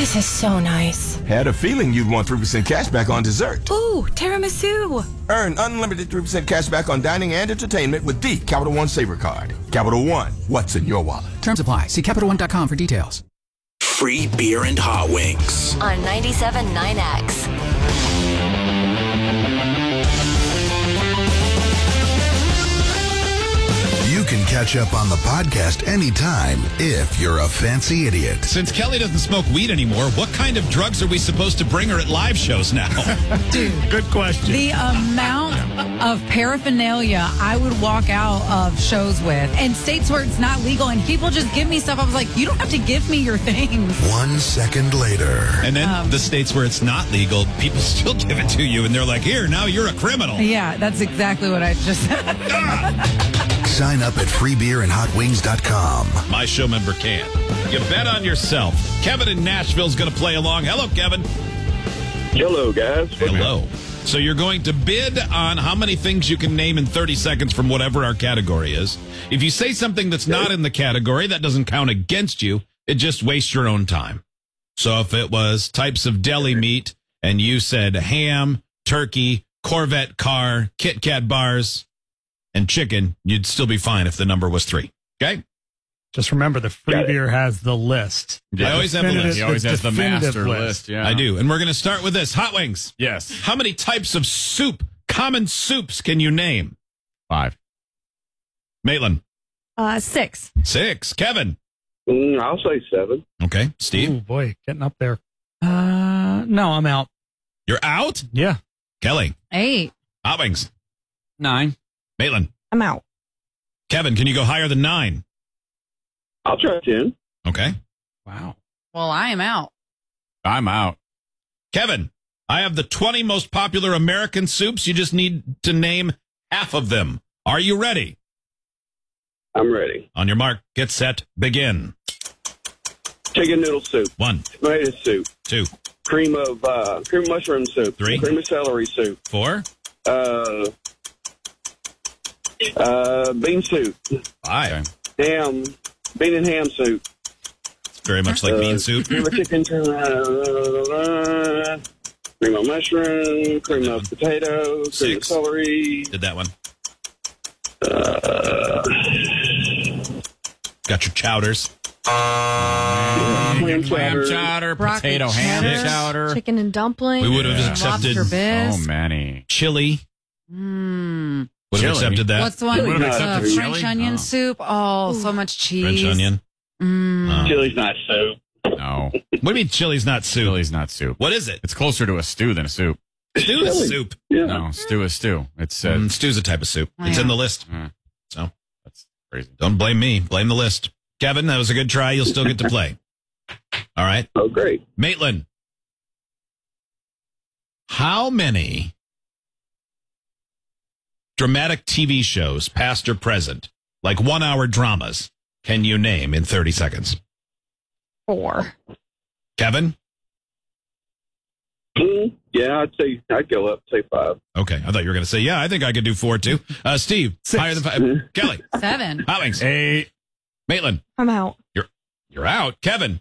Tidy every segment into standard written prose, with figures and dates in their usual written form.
This is so nice. Had a feeling you'd want 3% cash back on dessert. Ooh, tiramisu. Earn unlimited 3% cash back on dining and entertainment with the Capital One Saver Card. Capital One, what's in your wallet? Terms apply. See CapitalOne.com for details. Free beer and hot wings. On 97.9X. You can catch up on the podcast anytime if you're a fancy idiot. Since Kelly doesn't smoke weed anymore, what kind of drugs are we supposed to bring her at live shows now? Dude, good question. The amount of paraphernalia I would walk out of shows with, and states where it's not legal, and people just give me stuff. I was like, you don't have to give me your things. 1 second later. And then the states where it's not legal, people still give it to you, and they're like, here, now you're a criminal. Yeah, that's exactly what I just said. Sign up at freebeerandhotwings.com. My show member can. You bet on yourself. Kevin in Nashville's going to play along. Hello, Kevin. Hello, guys. Hello. So you're going to bid on how many things you can name in 30 seconds from whatever our category is. If you say something that's not in the category, that doesn't count against you. It just wastes your own time. So if it was types of deli meat and you said ham, turkey, Corvette car, Kit Kat bars, and chicken, you'd still be fine if the number was 3. Okay? Just remember, the free beer has the list. I always have the list. He always has the master list. Yeah, I do. And we're going to start with this. Hot wings. Yes. How many types of soup, common soups, can you name? 5. Maitland. 6. 6. Kevin. I'll say 7. Okay. Steve. Oh, boy, getting up there. No, I'm out. You're out? Yeah. Kelly. 8. Hot wings. 9. Maitland. I'm out. Kevin, can you go higher than 9? I'll try 10. Okay. Wow. Well, I am out. I'm out. Kevin, I have the 20 most popular American soups. You just need to name half of them. Are you ready? I'm ready. On your mark, get set, begin. Chicken noodle soup. 1. Tomato soup. 2. Cream mushroom soup. 3. Cream of celery soup. 4. Bean soup. 5. Ham. Bean and ham soup. It's very much like bean soup. Cream of chicken. Cream of mushroom. Cream of potato. Cream of 6. celery. Did that one. Got your chowders. Clam chowder, Broccoli potato ham cheddar, chowder. Chicken and dumpling. We would have accepted Lobster bisque. So many. chili. Mm. Would have Chili? accepted that. What's the one? Would have accepted French chili? onion Oh. soup. Oh, so much cheese. French onion. Chili's not soup. No. What do you mean chili's not soup? Chili's not soup. What is it? It's closer to a stew than a soup. Stew is soup. Yeah. No, stew is stew. It's Stew's a type of soup. Oh, It's yeah. in the list. So that's crazy. don't blame me. Blame the list. Kevin, that was a good try. You'll still get to play. All right. Oh, great. Maitland. How many dramatic TV shows, past or present, like 1-hour dramas, can you name in 30 seconds? 4. Kevin? Yeah, I'd go up, say 5. Okay. I thought you were going to say, yeah, I think I could do 4 too. Steve? 6. Higher than 5. Kelly? 7. Hot wings? 8. Maitland? I'm out. You're out. Kevin?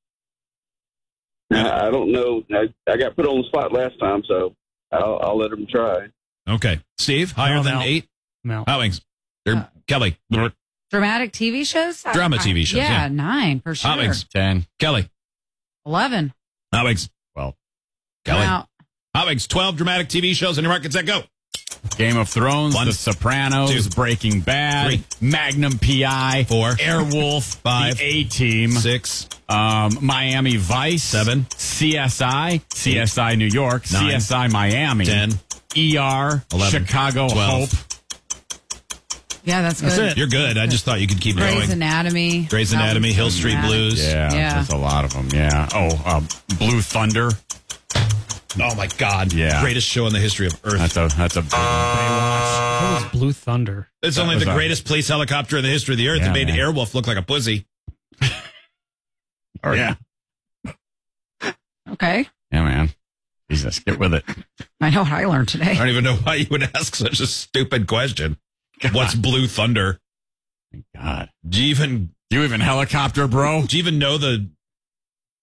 I don't know. I got put on the spot last time, so I'll let him try. Okay. Steve? Higher I'm than out. 8? No. Hot wings? Kelly? Dramatic TV shows? Drama TV shows, yeah. 9 for sure. Hot wings? 10. Kelly? 11. Hot wings? 12. Kelly? I'm out. Hot wings? 12 dramatic TV shows on your market set. Go. Game of Thrones, 1, The Sopranos, 2, Breaking Bad, 3, Magnum PI, 4, Airwolf, 5, The A-Team, 6, Miami Vice, 7, CSI New York, 9, CSI Miami, 10, ER, 11, Chicago 12. Hope. Yeah, that's good. That's it. You're good. I just thought you could keep Grey's going. Anatomy. Grey's Anatomy, Hill Street Dramatic. Blues. Yeah, there's a lot of them. Yeah. Oh, Blue Thunder. Oh my God! Yeah. Greatest show in the history of Earth. That's a big one. What was Blue Thunder? It's only the greatest police helicopter in the history of the Earth. Yeah, It made man. Airwolf look like a pussy. Yeah. Okay. Yeah, man. Jesus, get with it. I know what I learned today. I don't even know why you would ask such a stupid question. God. What's Blue Thunder? Thank God. Do you even helicopter, bro? Do you even know the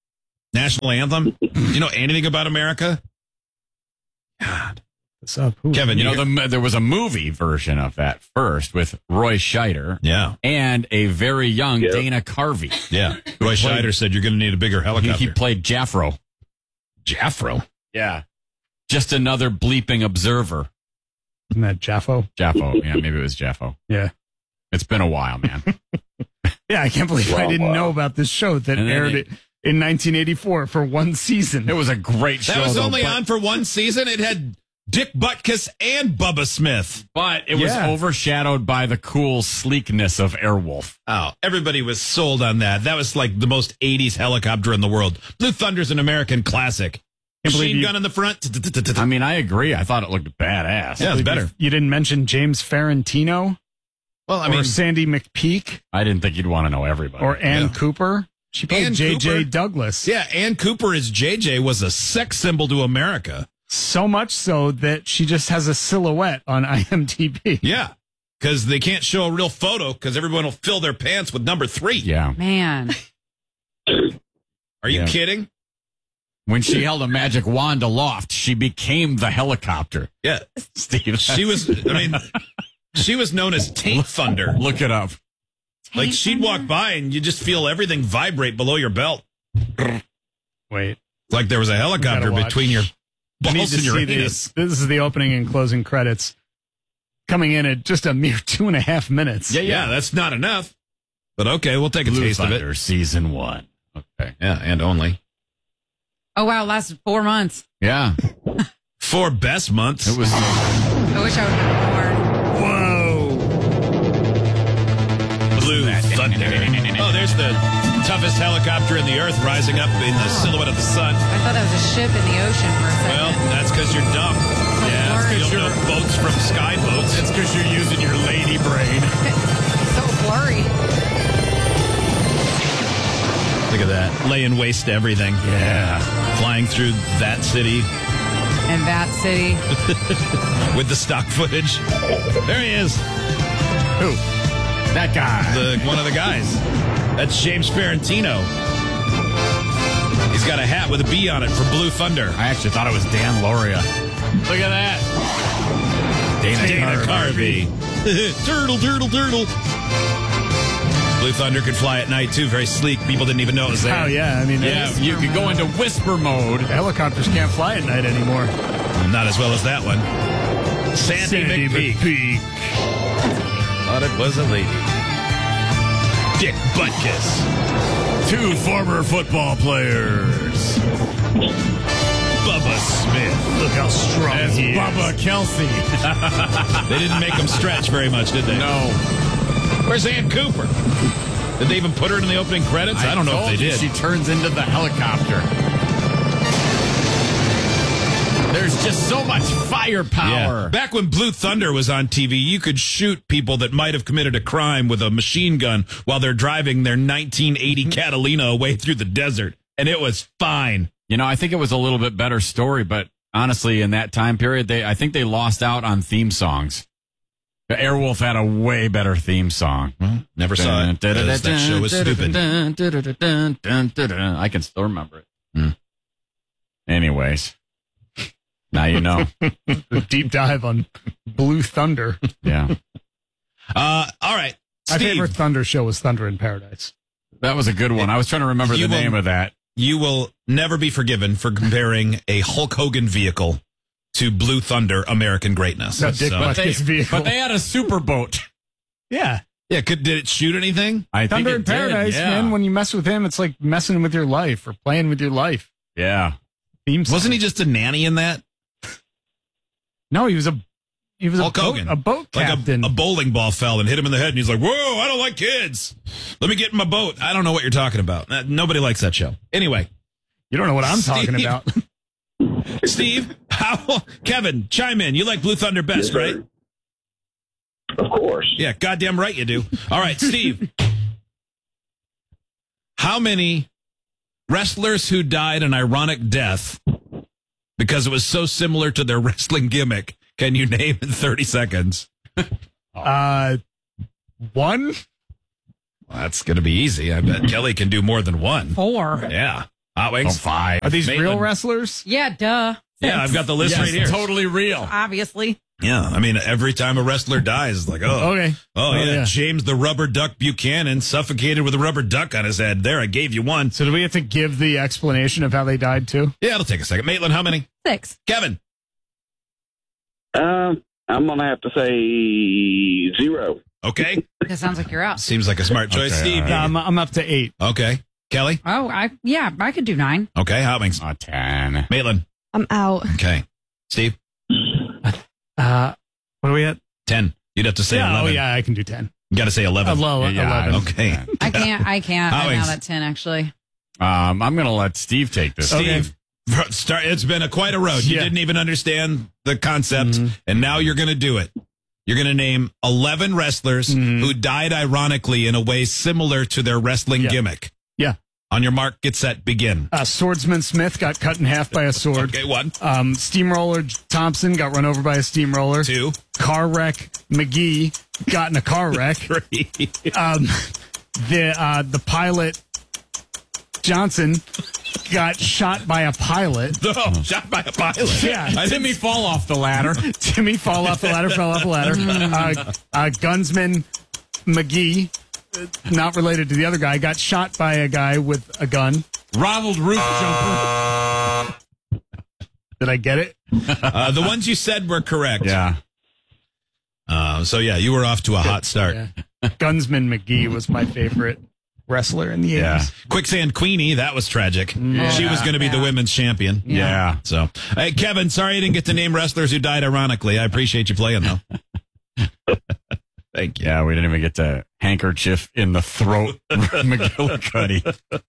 National anthem? Do you know anything about America? God. What's up? Kevin, There was a movie version of that first with Roy Scheider. Yeah. And a very young Dana Carvey. Yeah. Roy Scheider said you're going to need a bigger helicopter. He played Jaffro. Jaffro? Yeah. Just another bleeping observer. Isn't that Jaffo? Jaffo. Yeah, maybe it was Jaffo. Yeah. It's been a while, man. Yeah, I can't believe I didn't know about this show that aired it in 1984 for one season. It was a great show. That was only on for one season. It had Dick Butkus and Bubba Smith. But it was overshadowed by the cool sleekness of Airwolf. Oh, everybody was sold on that. That was like the most 80s helicopter in the world. Blue Thunder's an American classic. Machine gun in the front. I mean, I agree. I thought it looked badass. Yeah, it's better. You didn't mention James Ferrantino? Well, or Sandy McPeak? I didn't think you'd want to know everybody. Or Ann Cooper? She played Ann J.J. Cooper? Douglas. Yeah, Ann Cooper as JJ was a sex symbol to America. So much so that she just has a silhouette on IMDb. Yeah, because they can't show a real photo because everyone will fill their pants with number 3. Yeah. Man. Are you kidding? When she held a magic wand aloft, she became the helicopter. Yeah. Steve. She was, she was known as Taint Thunder. Look it up. Like she'd walk by and you just feel everything vibrate below your belt. Wait. Like there was a helicopter between your balls and your anus. This is the opening and closing credits. Coming in at just a mere 2.5 minutes. Yeah, that's not enough. But okay, we'll take a Blue taste Thunder, of it. Season 1. Okay. Yeah, and only. Oh, wow. It lasted 4 months. Yeah. 4 best months. It was. I wish I would have been more. Whoa. Blue Thunder. Oh, there's the toughest helicopter in the earth rising up in the silhouette of the sun. I thought that was a ship in the ocean for a second. Well, that's because you're dumb. Yeah, that's because you don't know boats from sky boats. It's because you're using your lady brain. So blurry. Look at that. Laying waste to everything. Yeah. Flying through that city. And that city. With the stock footage. There he is. Who? That guy. One of the guys. That's James Ferrantino. He's got a hat with a B on it for Blue Thunder. I actually thought it was Dan Loria. Look at that. Dana Carvey. Turtle. Blue Thunder could fly at night, too. Very sleek. People didn't even know it was there. Oh, yeah. I mean, You could go into whisper mode. Helicopters can't fly at night anymore. Not as well as that one. Sandy McPeak. Thought it was a lady. Dick Butkus. 2 former football players. Bubba Smith. Look how strong That's he is. Bubba Kelsey. They didn't make him stretch very much, did they? No. Where's Ann Cooper? Did they even put her in the opening credits? I don't know if they did. She turns into the helicopter. There's just so much firepower. Yeah. Back when Blue Thunder was on TV, you could shoot people that might have committed a crime with a machine gun while they're driving their 1980 Catalina away through the desert, and it was fine. You know, I think it was a little bit better story, but honestly, in that time period, I think they lost out on theme songs. The Airwolf had a way better theme song. Well, never saw it. That show was stupid. I can still remember it. Anyways, now you know. A deep dive on Blue Thunder. Yeah. All right. My Steve, favorite Thunder show was Thunder in Paradise. That was a good one. I was trying to remember the name of that. You will never be forgiven for comparing a Hulk Hogan vehicle to Blue Thunder American Greatness. No, Dick Butkus vehicle. But they had a super boat. Yeah. Yeah, did it shoot anything? I Thunder in think it Paradise, did, yeah. man. When you mess with him, it's like messing with your life or playing with your life. Yeah. Theme song. Wasn't he just a nanny in that? No, he was a Hulk Hogan. A boat captain. Like a bowling ball fell and hit him in the head, and he's like, "Whoa, I don't like kids. Let me get in my boat." I don't know what you're talking about. Nobody likes that show. Anyway, you don't know what I'm talking about. Steve, Kevin, chime in. You like Blue Thunder best, right? Of course. Yeah, goddamn right you do. All right, Steve. How many wrestlers who died an ironic death because it was so similar to their wrestling gimmick can you name in 30 seconds? One? Well, that's going to be easy. I bet Kelly can do more than one. 4. Yeah. Hot Wings. 5. Are these real Maitland. wrestlers? Yeah, duh. Yeah, I've got the list Yes, right here. totally real. Obviously. Yeah, I mean, every time a wrestler dies, it's like, Okay. Oh, yeah, James the Rubber Duck Buchanan suffocated with a rubber duck on his head. There, I gave you one. So do we have to give the explanation of how they died too? Yeah, it'll take a second. Maitland, how many? 6. Kevin. I'm gonna have to say 0. Okay. That sounds like you're out. Seems like a smart choice. Okay, Steve. all right. I'm up to 8. Okay. Kelly. Oh, I could do 9. Okay. Hot Wings. 10. Maitland. I'm out. Okay. Steve. What are we at? 10. You'd have to say 11. Oh yeah, I can do 10. You got to say 11. Low, Yeah, 11. Okay. I can't. Hot I'm Wings. out at 10, actually. I'm going to let Steve take this. Steve. Start. It's been quite a road. You Yeah. didn't even understand the concept, and now you're going to do it. You're going to name 11 wrestlers who died ironically in a way similar to their wrestling gimmick. Yeah. On your mark, get set, begin. Swordsman Smith got cut in half by a sword. Okay, 1. Steamroller Thompson got run over by a steamroller. 2. Car wreck McGee got in a car wreck. 3. The pilot Johnson got shot by a pilot. Oh, shot by a pilot. Yeah. Timmy fall off the ladder. Timmy fell off the ladder. Gunsman McGee, not related to the other guy, got shot by a guy with a gun. Ronald Roof Jumper. Did I get it? The ones you said were correct. Yeah. So, you were off to a hot start. Yeah. Gunsman McGee was my favorite wrestler in the 80s. Yeah. Quicksand Queenie, that was tragic. She was going to be the women's champion. Yeah. So, hey, Kevin, sorry I didn't get to name wrestlers who died ironically. I appreciate you playing, though. Thank you. Yeah, we didn't even get to handkerchief in the throat McGillicuddy.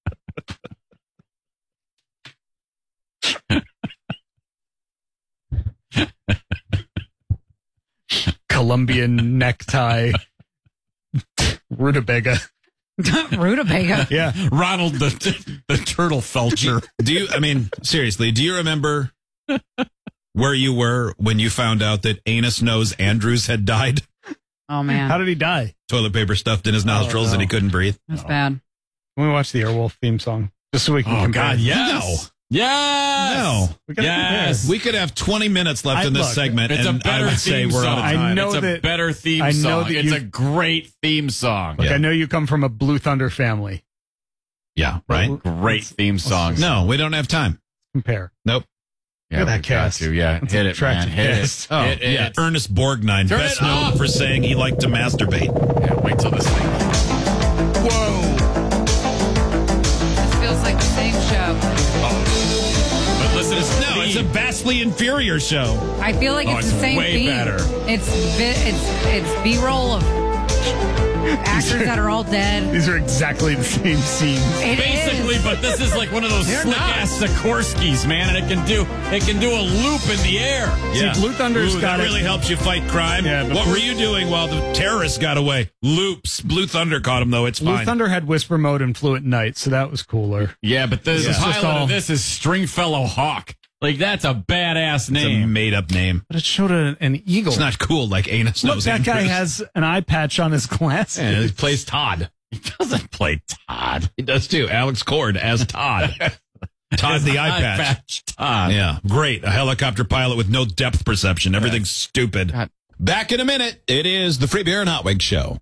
Colombian necktie. Rutabaga. Rutabaga. Yeah. Ronald the turtle felcher. Seriously, do you remember where you were when you found out that Anus Nose Andrews had died? Oh, man. How did he die? Toilet paper stuffed in his nostrils no. and he couldn't breathe. That's bad. Let me watch the Airwolf theme song just so we can Oh, compare. God, yes. Yes. No. We gotta Yes. We could have 20 minutes left in this look, segment, It's a and I better would say theme we're song. out of time. I know it's a that- better theme I know song. that It's you- a great theme song. Look, Yeah. I know you come from a Blue Thunder family. Yeah, right? Great theme songs. No, we don't have time. Compare. Nope. Yeah, Look at that we've got cast. to. Yeah, That's hit an it, man. attractive Hit cast. it. Oh, Hit yeah. it. Ernest Borgnine, Turn best it known up. for saying he liked to masturbate. Yeah, wait till this thing. Whoa. This feels like the same show. But listen, It's a vastly inferior show. I feel like Oh, it's it's the same way theme. better. It's B-roll of actors that are all dead. These are exactly the same scenes. It Basically, is. but this is like one of those They're slick not. ass Sikorsky's, man, and it can do a loop in the air. Yeah. Blue Thunder's got that it. really helps you fight crime. Yeah, but what Blue- were you doing while the terrorists got away? Loops. Blue Thunder caught him, though. It's Blue fine. Thunder had whisper mode and flew at night, so that was cooler. Yeah, but the It's pilot just all- of this is Stringfellow Hawk. Like, that's a badass It's a name. made-up name. But it showed an eagle. It's not cool like Anus Look, Nose that guy Andrews. has an eye patch on his glasses. Yeah, he plays Todd. He doesn't play Todd. He does, too. Alex Cord as Todd. Todd the eye patch. Todd. Yeah, great. A helicopter pilot with no depth perception. Everything's stupid. God. Back in a minute. It is the Free Beer and Hot Wings Show.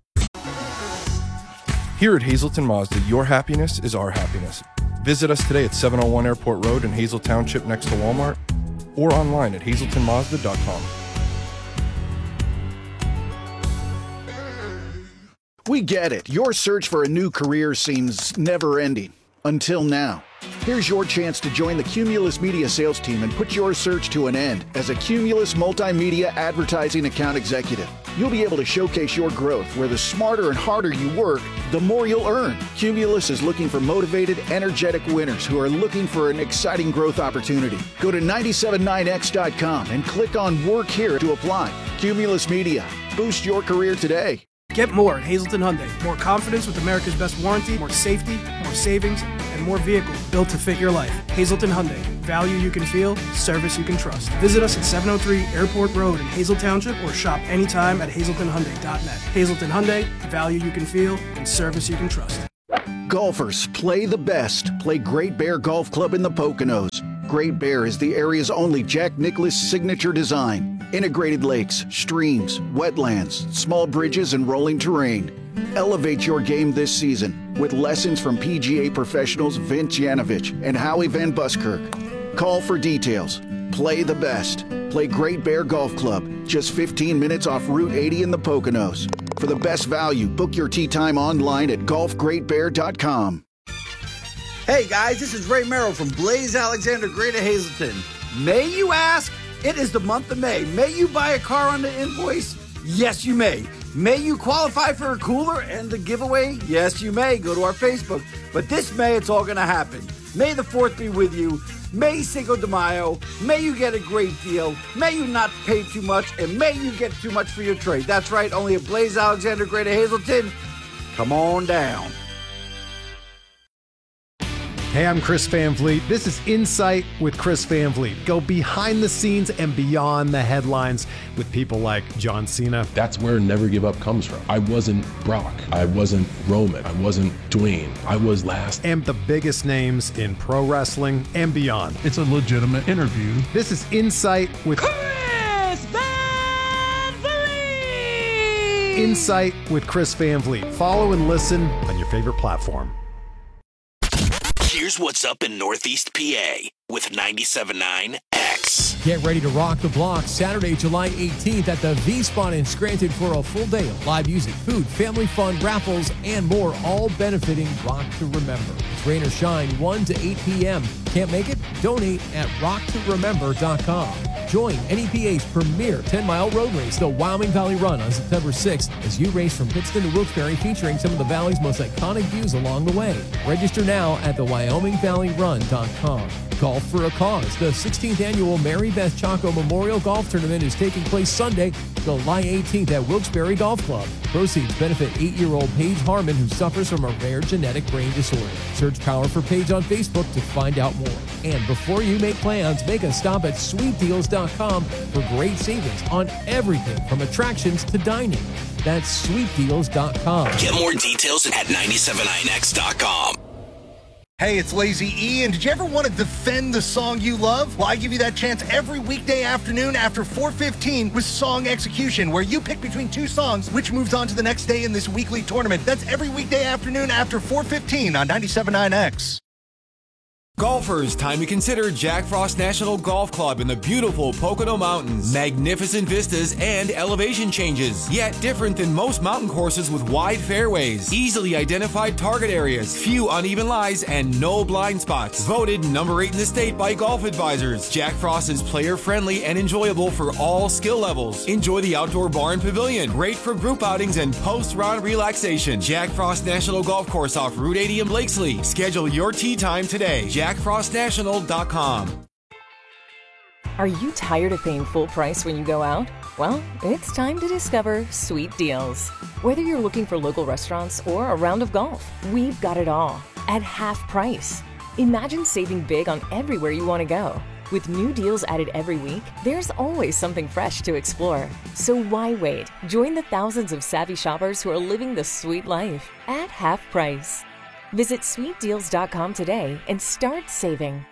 Here at Hazelton Mazda, your happiness is our happiness. Visit us today at 701 Airport Road in Hazel Township next to Walmart, or online at hazeltonmazda.com. We get it. Your search for a new career seems never-ending. Until now. Here's your chance to join the Cumulus Media sales team and put your search to an end as a Cumulus Multimedia Advertising Account Executive. You'll be able to showcase your growth where the smarter and harder you work, the more you'll earn. Cumulus is looking for motivated, energetic winners who are looking for an exciting growth opportunity. Go to 979x.com and click on Work Here to apply. Cumulus Media. Boost your career today. Get more at Hazelton Hyundai. More confidence with America's best warranty, more safety, more savings, and more vehicles built to fit your life. Hazelton Hyundai. Value you can feel, service you can trust. Visit us at 703 Airport Road in Hazel Township or shop anytime at hazeltonhyundai.net. Hazelton Hyundai. Value you can feel and service you can trust. Golfers, play the best. Play Great Bear Golf Club in the Poconos. Great Bear is the area's only Jack Nicklaus signature design. Integrated lakes, streams, wetlands, small bridges, and rolling terrain. Elevate your game this season with lessons from PGA professionals Vince Yanovich and Howie Van Buskirk. Call for details. Play the best. Play Great Bear Golf Club, just 15 minutes off Route 80 in the Poconos. For the best value, book your tee time online at golfgreatbear.com. Hey guys, this is Ray Merrill from Blaze Alexander Greater Hazleton. May you ask? It is the month of May. May you buy a car on the invoice? Yes, you may. May you qualify for a cooler and the giveaway? Yes, you may. Go to our Facebook. But this May, it's all going to happen. May the 4th be with you. May Cinco de Mayo. May you get a great deal. May you not pay too much. And may you get too much for your trade. That's right, only at Blaze Alexander Greater Hazleton. Come on down. Hey, I'm Chris Van Vliet. This is Insight with Chris Van Vliet. Go behind the scenes and beyond the headlines with people like John Cena. That's where Never Give Up comes from. I wasn't Brock. I wasn't Roman. I wasn't Dwayne. I was last. And the biggest names in pro wrestling and beyond. It's a legitimate interview. This is Insight with Chris Van Vliet. Insight with Chris Van Vliet. Follow and listen on your favorite platform. Here's what's up in Northeast PA with 97.9 X. Get ready to rock the block Saturday, July 18th at the V-Spot in Scranton for a full day of live music, food, family fun, raffles, and more, all benefiting Rock to Remember. It's rain or shine, 1 to 8 p.m. Can't make it? Donate at rocktoremember.com. Join NEPA's premier 10-mile road race, the Wyoming Valley Run, on September 6th as you race from Pittston to Wilkes-Barre, featuring some of the Valley's most iconic views along the way. Register now at the WyomingValleyRun.com. Golf for a Cause. The 16th annual Mary Beth Chaco Memorial Golf Tournament is taking place Sunday, July 18th at Wilkes-Barre Golf Club. Proceeds benefit 8-year-old Paige Harmon, who suffers from a rare genetic brain disorder. Search Power for Paige on Facebook to find out more. And before you make plans, make a stop at sweetdeals.com for great savings on everything from attractions to dining. That's sweetdeals.com. Get more details at 979x.com. Hey, it's Lazy E, and did you ever want to defend the song you love? Well, I give you that chance every weekday afternoon after 4:15 with Song Execution, where you pick between two songs, which moves on to the next day in this weekly tournament. That's every weekday afternoon after 4:15 on 97.9X. Golfers, time to consider Jack Frost National Golf Club in the beautiful Pocono Mountains. Magnificent vistas and elevation changes, yet different than most mountain courses with wide fairways, easily identified target areas, few uneven lies, and no blind spots. Voted number 8 in the state by Golf Advisors. Jack Frost is player-friendly and enjoyable for all skill levels. Enjoy the outdoor bar and pavilion, great for group outings and post-round relaxation. Jack Frost National Golf Course off Route 80 in Blakesley. Schedule your tee time today. JackFrostNational.com. Are you tired of paying full price when you go out? Well, it's time to discover Sweet Deals. Whether you're looking for local restaurants or a round of golf, we've got it all at half price. Imagine saving big on everywhere you want to go. With new deals added every week, there's always something fresh to explore. So why wait? Join the thousands of savvy shoppers who are living the sweet life at half price. Visit sweetdeals.com today and start saving.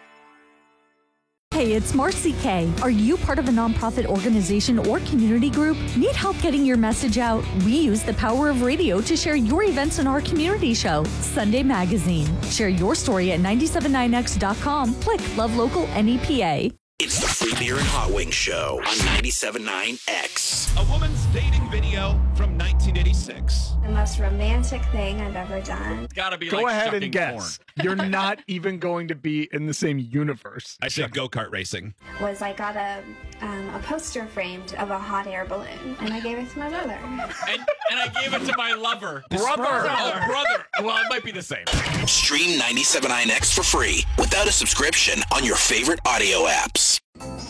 Hey, it's Marcy K. Are you part of a nonprofit organization or community group? Need help getting your message out? We use the power of radio to share your events on our community show, Sunday Magazine. Share your story at 979x.com. Click Love Local NEPA. It's the Free Beer and Hot Wings Show on 97.9X. A woman's dating video from 1986. The most romantic thing I've ever done. It's gotta be Go ahead and guess. You're not even going to be in the same universe. I said go-kart racing. Was I got a poster framed of a hot air balloon, and I gave it to my mother. And I gave it to my lover. Brother. Oh, brother. Well, it might be the same. Stream 97.9X for free without a subscription on your favorite audio apps.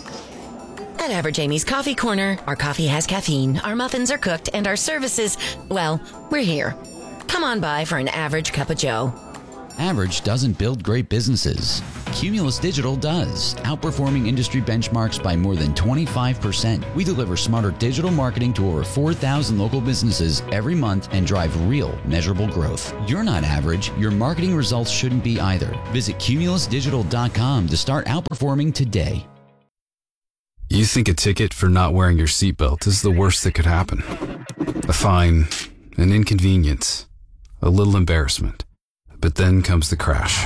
At Average Amy's Coffee Corner, our coffee has caffeine, our muffins are cooked, and our services, well, we're here. Come on by for an average cup of joe. Average doesn't build great businesses. Cumulus Digital does, outperforming industry benchmarks by more than 25%. We deliver smarter digital marketing to over 4,000 local businesses every month and drive real, measurable growth. You're not average. Your marketing results shouldn't be either. Visit cumulusdigital.com to start outperforming today. You think a ticket for not wearing your seatbelt is the worst that could happen. A fine, an inconvenience, a little embarrassment. But then comes the crash.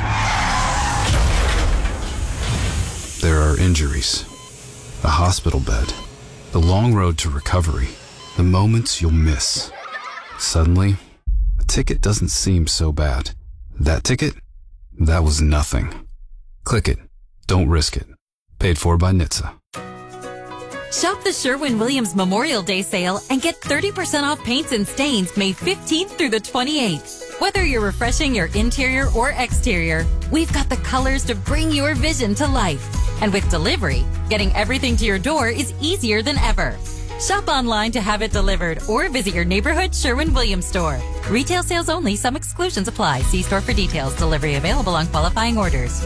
There are injuries, a hospital bed, the long road to recovery, the moments you'll miss. Suddenly, a ticket doesn't seem so bad. That ticket? That was nothing. Click it. Don't risk it. Paid for by NHTSA. Shop the Sherwin-Williams Memorial Day sale and get 30% off paints and stains May 15th through the 28th. Whether you're refreshing your interior or exterior, we've got the colors to bring your vision to life. And with delivery, getting everything to your door is easier than ever. Shop online to have it delivered or visit your neighborhood Sherwin-Williams store. Retail sales only. Some exclusions apply. See store for details. Delivery available on qualifying orders.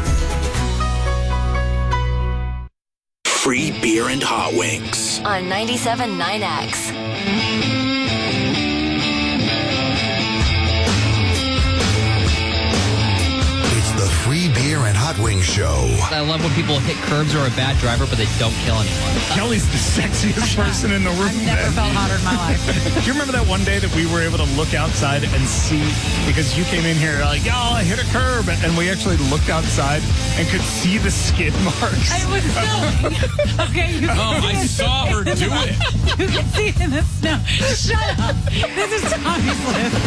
Free beer and hot wings. On 97.9X. The Free Beer and Hot Wings Show. I love when people hit curbs or are a bad driver, but they don't kill anyone. Kelly's the sexiest person in the room. I've never felt hotter in my life. Do you remember that one day that we were able to look outside and see, because you came in here like, oh, I hit a curb, and we actually looked outside and could see the skid marks. I was snowing. Okay, you can I saw her do it. You can see it in the snow. Shut up. This is Tommy's list.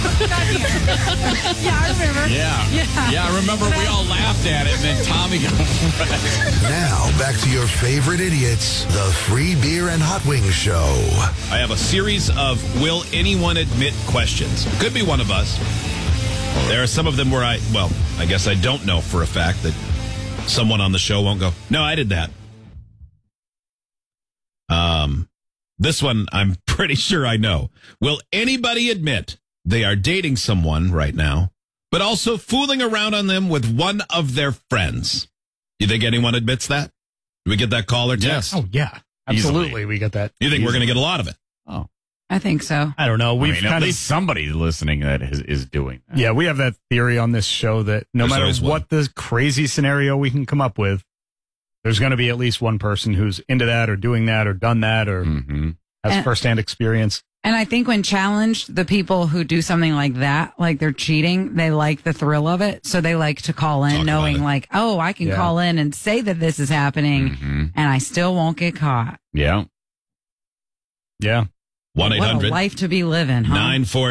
Yeah, I remember. Yeah, I remember we all laughed at it, and then Tommy got wrecked. Now, back to your favorite idiots, the Free Beer and Hot Wings Show. I have a series of will anyone admit questions. Could be one of us. There are some of them where I guess I don't know for a fact that someone on the show won't go, no, I did that. This one, I'm pretty sure I know. Will anybody admit they are dating someone right now, but also fooling around on them with one of their friends? You think anyone admits that? Do we get that call or text? Oh, yeah. Absolutely, Easily. we get that. You think we're going to get a lot of it? Oh, I think so. I don't know. at least somebody listening that is doing that. Yeah, we have that theory on this show that no There's matter always one. what the crazy scenario we can come up with, there's going to be at least one person who's into that or doing that or done that or has firsthand experience. And I think when challenged, the people who do something like that, like they're cheating, they like the thrill of it. So they like to call in knowing like, oh, I can call in and say that this is happening and I still won't get caught. Yeah. Yeah. 1-800. What a life to be living, huh?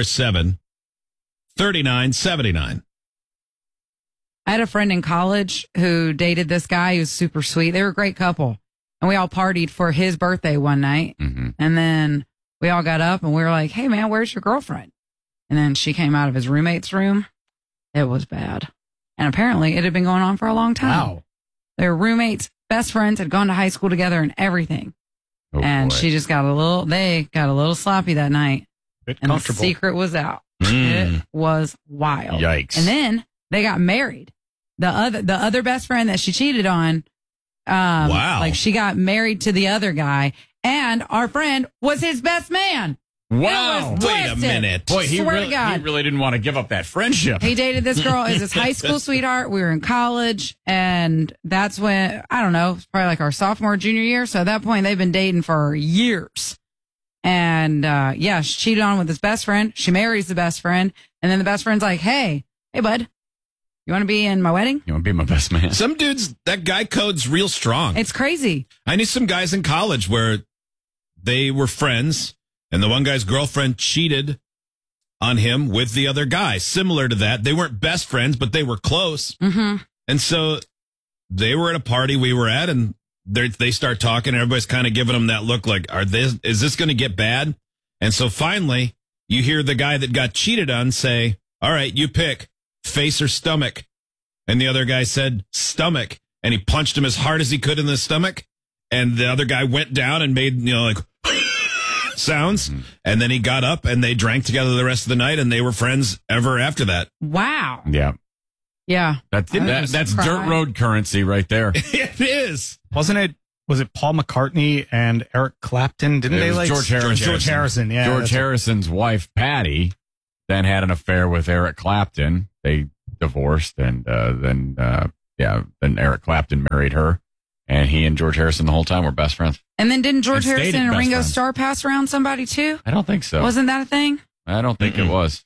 947-3979. I had a friend in college who dated this guy who was super sweet. They were a great couple. And we all partied for his birthday one night. And then we all got up and we were like, hey, man, where's your girlfriend? And then she came out of his roommate's room. It was bad. And apparently it had been going on for a long time. Wow. They were roommates, best friends, had gone to high school together and everything. And she just got they got a little sloppy that night. And the secret was out. It was wild. Yikes. And then they got married. The other best friend that she cheated on, like she got married to the other guy, and our friend was his best man. Wow. Wait a minute. Boy, he Swear to really, God. he really didn't want to give up that friendship. He dated this girl as his high school sweetheart. We were in college, and that's when, I don't know, it's probably like our sophomore, junior year. So at that point, they've been dating for years. And she cheated on with his best friend. She marries the best friend. And then the best friend's like, hey, bud, you want to be in my wedding? You want to be my best man? Some dudes, that guy code's real strong. It's crazy. I knew some guys in college where they were friends, and the one guy's girlfriend cheated on him with the other guy. Similar to that. They weren't best friends, but they were close. And so they were at a party we were at, and they start talking, and everybody's kind of giving them that look like, is this going to get bad? And so finally, you hear the guy that got cheated on say, all right, you pick, face or stomach. And the other guy said stomach, and he punched him as hard as he could in the stomach. And the other guy went down and made, like, sounds. And then he got up and they drank together the rest of the night, and they were friends ever after that. Wow. Yeah. Yeah. That's dirt road currency right there. It is. Was it Paul McCartney and Eric Clapton? Didn't they like George Harrison? George Harrison, yeah. George Harrison's wife, Patty, then had an affair with Eric Clapton. They divorced, and then Eric Clapton married her, and he and George Harrison the whole time were best friends. And then didn't George And stayed Harrison and best Ringo friends. Starr pass around somebody too? I don't think so. Wasn't that a thing? I don't think it was.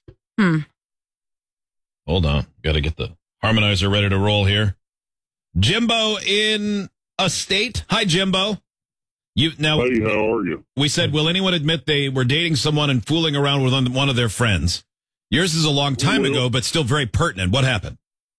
Hold on. Got to get the harmonizer ready to roll here. Jimbo in a state. Hi, Jimbo. Hey, how are you? We said, will anyone admit they were dating someone and fooling around with one of their friends? Yours is a long time ago, but still very pertinent. What happened?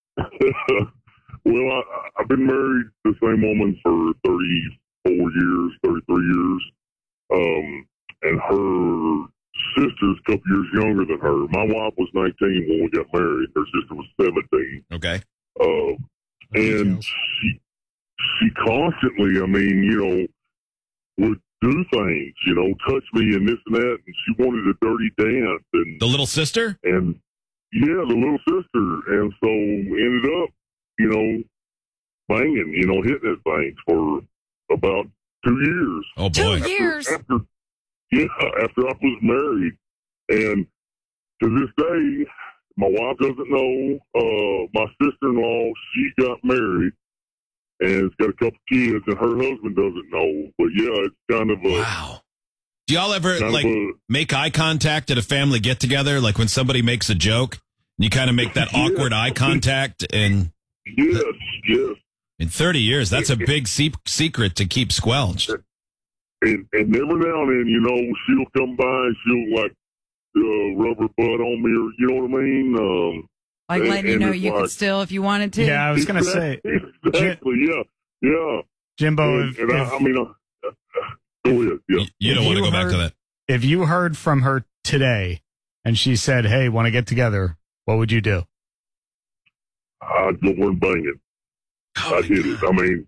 Well, I've been married to the same woman for 34 years, 33 years. And her sister's a couple years younger than her. My wife was 19 when we got married. Her sister was 17. Okay. And she constantly, would do things, touch me and this and that. And she wanted a dirty dance. And the little sister? And yeah, the little sister. And so ended up, banging, hitting at things for about 2 years. Oh, boy. 2 years? After I was married. And to this day, my wife doesn't know. My sister-in-law, she got married and has got a couple kids, and her husband doesn't know. But yeah, it's kind of a... Wow. Do y'all ever, make eye contact at a family get-together? Like when somebody makes a joke, and you kind of make that awkward eye contact? And yes. In 30 years, that's a big secret to keep squelched. And every now and then, she'll come by and she'll, rub her butt on me, or, you know what I mean? Like letting you know you could still, if you wanted to. Yeah, I was going to say. Exactly, yeah. Jimbo, go ahead, yeah. You don't want to go back to that. If you heard from her today and she said, hey, want to get together, what would you do? I'd go over and bang it. I did it.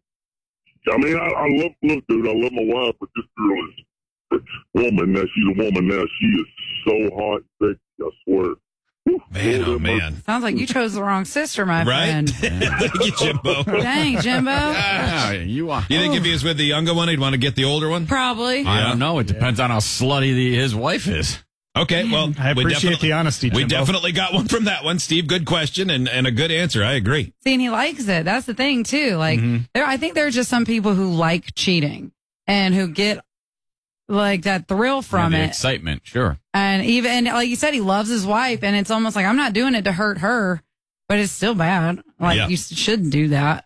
I love, look, dude, I love my wife, but this girl is woman. Now she's a woman. Now she is so hot, sexy, I swear. Man, oh man! Sounds like you chose the wrong sister, my right? friend. Thank you, Jimbo. Dang, Jimbo. Yeah, you think if he was with the younger one, he'd want to get the older one? Probably. I don't know. It depends on how slutty his wife is. Okay, well, I appreciate the honesty, Jimbo. We definitely got one from that one, Steve. Good question and a good answer. I agree. See, and he likes it. That's the thing too. Like, I think there are just some people who like cheating and who get like that thrill from the it, excitement. Sure. And even like you said, he loves his wife, and it's almost like I'm not doing it to hurt her, but it's still bad. Like you shouldn't do that.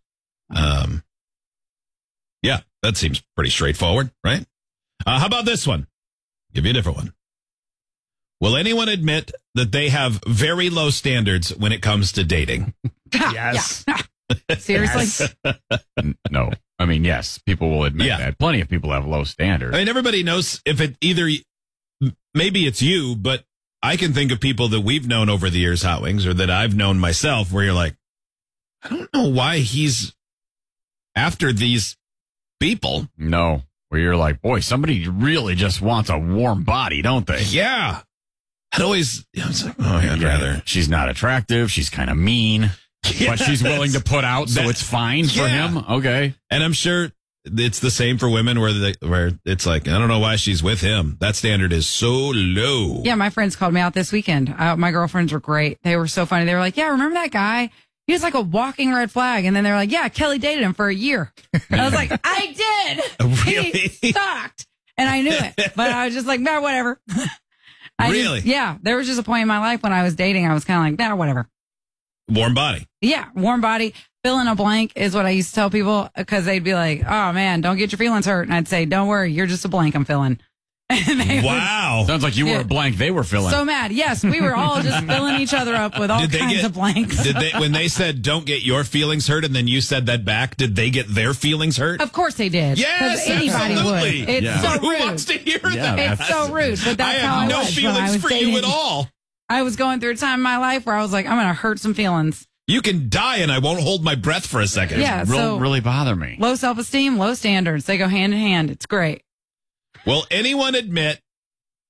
Yeah, that seems pretty straightforward, right? How about this one? Give you a different one. Will anyone admit that they have very low standards when it comes to dating? Yes. Seriously? No. I mean, yes, people will admit that. Plenty of people have low standards. I mean, everybody knows if it either, maybe it's you, but I can think of people that we've known over the years, Hot Wings, or that I've known myself, where you're like, I don't know why he's after these people. No. Where you're like, boy, somebody really just wants a warm body, don't they? Yeah. I'd always, I was like, oh, I'd rather. She's not attractive. She's kind of mean, but she's willing to put out, so it's fine for him. Okay. And I'm sure it's the same for women where it's like, I don't know why she's with him. That standard is so low. Yeah, my friends called me out this weekend. My girlfriends were great. They were so funny. They were like, yeah, remember that guy? He was like a walking red flag. And then they were like, yeah, Kelly dated him for a year. I was like, I did. Really? He sucked. And I knew it. But I was just like, nah, whatever. Really? Yeah. There was just a point in my life when I was dating. I was kind of like, nah, whatever. Warm body. Yeah. Warm body. Fill in a blank is what I used to tell people, because they'd be like, oh man, don't get your feelings hurt. And I'd say, don't worry, you're just a blank I'm filling. Wow. Sounds like you were a blank they were filling. So mad. Yes, we were all just filling each other up with all kinds of blanks. When they said, don't get your feelings hurt, and then you said that back, did they get their feelings hurt? Of course they did. Yes, anybody absolutely. would. It's so rude. Who wants to hear that? It's so rude, but that's how I was. I have no feelings for you at all. I was going through a time in my life where I was like, I'm going to hurt some feelings. You can die and I won't hold my breath for a second. Yeah, really bother me. Low self-esteem, low standards. They go hand in hand. It's great. Will anyone admit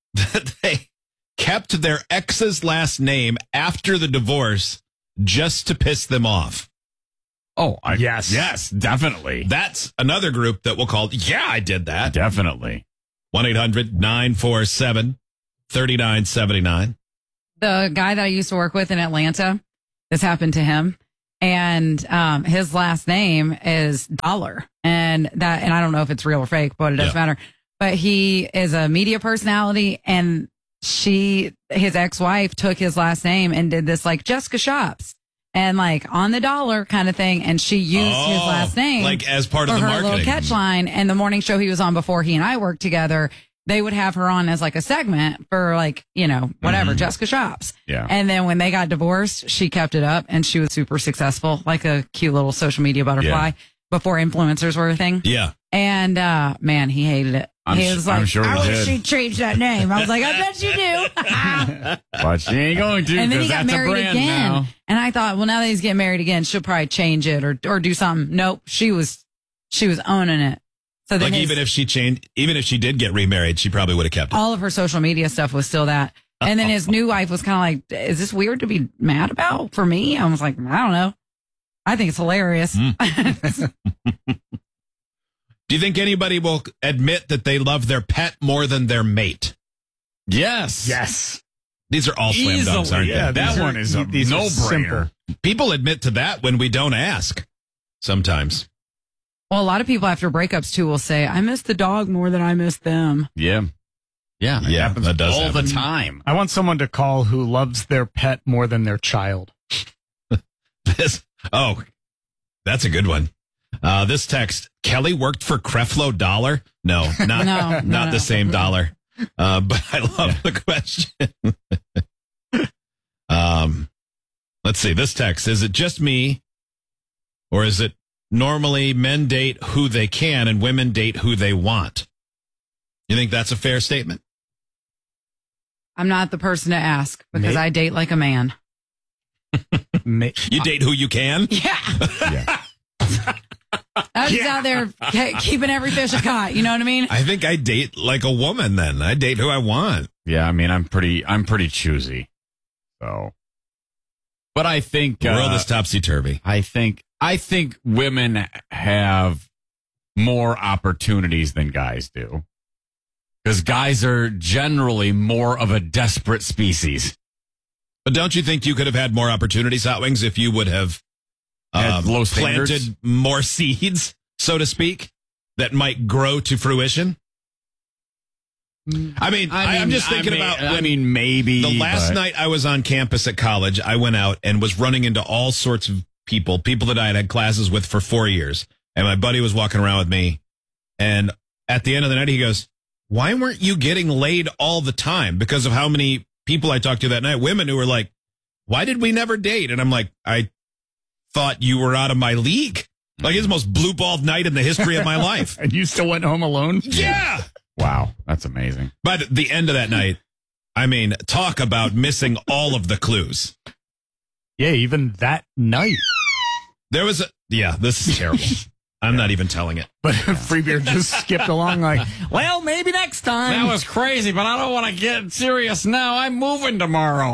that they kept their ex's last name after the divorce just to piss them off. Oh, yes. Yes, definitely. That's another group that we'll call, yeah, I did that. Definitely. 1-800-947-3979. The guy that I used to work with in Atlanta, this happened to him. And his last name is Dollar. And I don't know if it's real or fake, but it doesn't matter. But he is a media personality, and his ex-wife took his last name and did this like Jessica Shops and like on the dollar kind of thing. And she used his last name like as part of the her marketing. little catch line. And the morning show he was on before he and I worked together, they would have her on as like a segment for like, whatever, Jessica Shops. Yeah. And then when they got divorced, she kept it up and she was super successful, like a cute little social media butterfly before influencers were a thing. Yeah. And man, he hated it. He was like, sure I he wish did. she'd change that name. I was like, I bet you do. But she ain't going to. And then he 'cause got that's a married brand again. now. And I thought, well, now that he's getting married again, she'll probably change it or do something. Nope. She was owning it. So then Like even if she did get remarried, she probably would have kept it. all of her social media stuff was still that. And then his new wife was kind of like, is this weird to be mad about for me? I was like, I don't know. I think it's hilarious. Do you think anybody will admit that they love their pet more than their mate? Yes. Yes. These are all slam dunks, aren't Yeah, they? That one is a these are no-brainer. People admit to that when we don't ask sometimes. Well, a lot of people after breakups too will say, I miss the dog more than I miss them. Yeah. Yeah. It happens that does all happen. the time. I want someone to call who loves their pet more than their child. That's a good one. This text, Kelly worked for Creflo Dollar. No, not the same dollar. But I love the question. Let's see. This text, is it just me, or is it normally men date who they can and women date who they want? You think that's a fair statement? I'm not the person to ask because I date like a man. You date who you can? Yeah. I'm just out there keeping every fish I caught. You know what I mean? I think I date like a woman then. I date who I want. Yeah, I mean, I'm pretty choosy. So, but I think the world is topsy-turvy. I think women have more opportunities than guys do. Because guys are generally more of a desperate species. But don't you think you could have had more opportunities, Hot Wings, if you would have low standards? planted more seeds, so to speak, that might grow to fruition? I'm just thinking about. Maybe. The last night I was on campus at college, I went out and was running into all sorts of people that I had classes with for 4 years. And my buddy was walking around with me. And at the end of the night, he goes, why weren't you getting laid all the time? Because of how many people I talked to that night, women who were like, why did we never date? And I'm like, I thought you were out of my league. Like, it's the most blue-balled night in the history of my life. And you still went home alone? Yeah. Wow, that's amazing. But at the end of that night, I mean, talk about missing all of the clues. Yeah, even that night. There was this is terrible. I'm not even telling it. But Free Beer just skipped along like, well, maybe next time. That was crazy, but I don't want to get serious now. I'm moving tomorrow.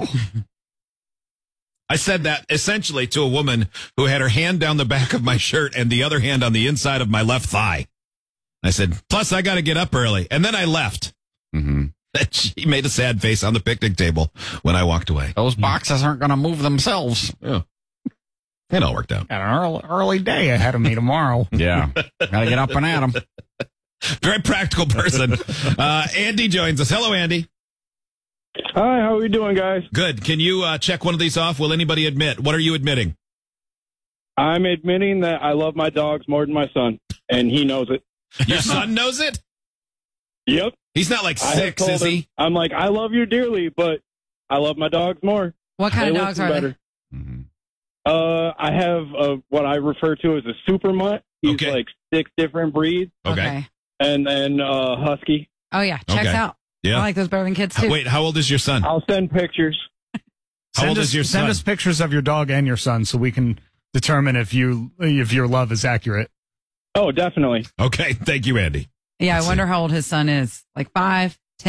I said that essentially to a woman who had her hand down the back of my shirt and the other hand on the inside of my left thigh. I said, plus I got to get up early. And then I left. Mm-hmm. She made a sad face on the picnic table when I walked away. Those boxes aren't going to move themselves. Yeah. It all worked out. Got an early day ahead of me tomorrow. Yeah. Got to get up and at them. Very practical person. Andy joins us. Hello, Andy. Hi, how are we doing, guys? Good. Can you check one of these off? Will anybody admit? What are you admitting? I'm admitting that I love my dogs more than my son, and he knows it. Your son knows it? Yep. He's not like 6, is he? I'm like, I love you dearly, but I love my dogs more. What kind of dogs are they? Mm-hmm. I have what I refer to as a super mutt. He's like 6 different breeds. Okay. And then husky. Oh, yeah. Checks out. Yeah. I like those better than kids, too. Wait, how old is your son? I'll send pictures. How old is your son? Send us pictures of your dog and your son so we can determine if your love is accurate. Oh, definitely. Okay. Thank you, Andy. Yeah, I wonder how old his son is. Like 5, 10?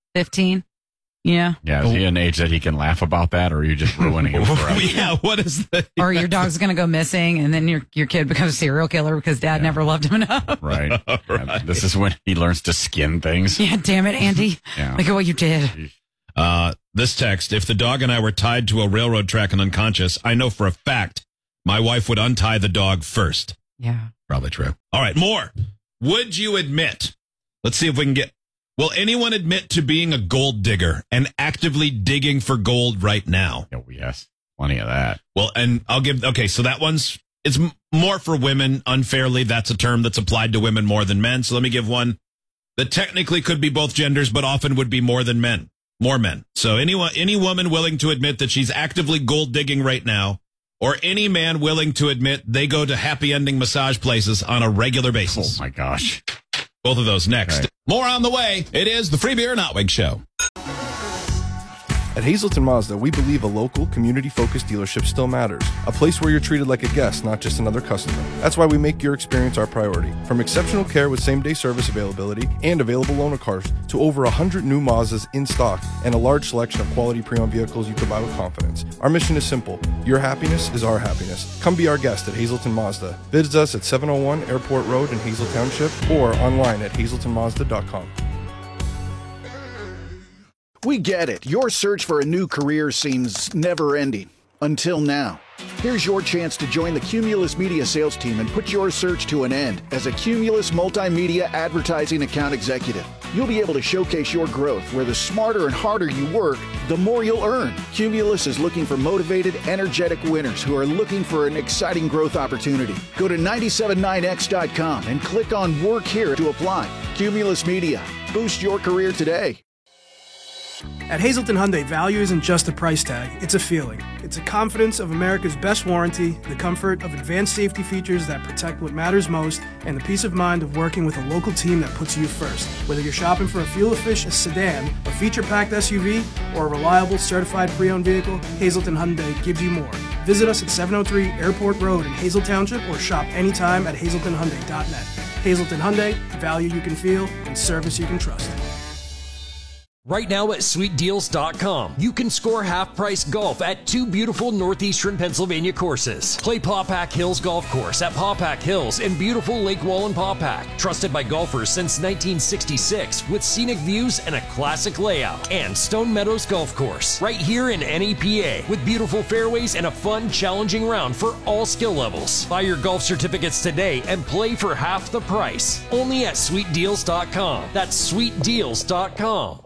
15. Yeah. Yeah, is he an age that he can laugh about that, or are you just ruining him forever? Yeah, what is that? Or your dog's going to go missing, and then your kid becomes a serial killer because dad never loved him enough. Right. Yeah, this is when he learns to skin things. Yeah, damn it, Andy. Yeah. Look at what you did. This text, if the dog and I were tied to a railroad track and unconscious, I know for a fact my wife would untie the dog first. Yeah. Probably true. All right, more. Would you admit? Let's see if we can get. Will anyone admit to being a gold digger and actively digging for gold right now? Oh, yes. Plenty of that. Well, and I'll give. Okay, so that it's more for women. Unfairly, that's a term that's applied to women more than men. So let me give one that technically could be both genders, but often would be more than men. More men. So any woman willing to admit that she's actively gold digging right now, or any man willing to admit they go to happy ending massage places on a regular basis. Oh, my gosh. Both of those next. Okay. More on the way. It is the Free Beer and Hot Wings Show. At Hazelton Mazda, we believe a local, community-focused dealership still matters. A place where you're treated like a guest, not just another customer. That's why we make your experience our priority. From exceptional care with same-day service availability and available loaner cars to over 100 new Mazdas in stock and a large selection of quality pre-owned vehicles you can buy with confidence. Our mission is simple. Your happiness is our happiness. Come be our guest at Hazelton Mazda. Visit us at 701 Airport Road in Hazel Township or online at hazeltonmazda.com. We get it. Your search for a new career seems never-ending. Until now. Here's your chance to join the Cumulus Media sales team and put your search to an end as a Cumulus Multimedia Advertising Account Executive. You'll be able to showcase your growth where the smarter and harder you work, the more you'll earn. Cumulus is looking for motivated, energetic winners who are looking for an exciting growth opportunity. Go to 979x.com and click on Work Here to apply. Cumulus Media. Boost your career today. At Hazelton Hyundai, value isn't just a price tag, it's a feeling. It's a confidence of America's best warranty, the comfort of advanced safety features that protect what matters most, and the peace of mind of working with a local team that puts you first. Whether you're shopping for a fuel-efficient sedan, a feature-packed SUV, or a reliable certified pre-owned vehicle, Hazelton Hyundai gives you more. Visit us at 703 Airport Road in Hazel Township or shop anytime at hazeltonhyundai.net. Hazelton Hyundai, value you can feel and service you can trust. Right now at SweetDeals.com, you can score half-price golf at two beautiful northeastern Pennsylvania courses. Play Pawpack Hills Golf Course at Pawpack Hills in beautiful Lake Wallen Pawpack. Trusted by golfers since 1966 with scenic views and a classic layout. And Stone Meadows Golf Course, right here in NEPA, with beautiful fairways and a fun, challenging round for all skill levels. Buy your golf certificates today and play for half the price. Only at SweetDeals.com. That's SweetDeals.com.